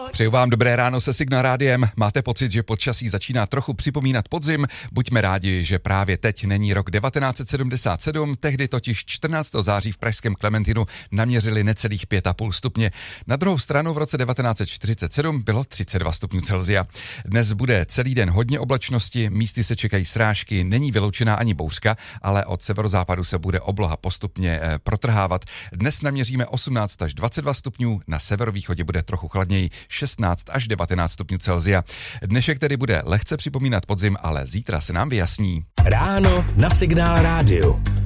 Přeju vám dobré ráno se Signál Rádiem. Máte pocit, že počasí začíná trochu připomínat podzim? Buďme rádi, že právě teď není rok 1977, tehdy totiž 14. září v pražském Klementinu naměřili necelých 5,5 stupně. Na druhou stranu v roce 1947 bylo 32 stupňů Celsia. Dnes bude celý den hodně oblačnosti, místy se čekají srážky, není vyloučená ani bouřka, ale od severozápadu se bude obloha postupně protrhávat. Dnes naměříme 18 až 22 stupňů, na severovýchodě bude trochu chladněji 16 až 19 stupňů Celsia. Dnešek tedy bude lehce připomínat podzim, ale zítra se nám vyjasní. Ráno na Signál Rádiu.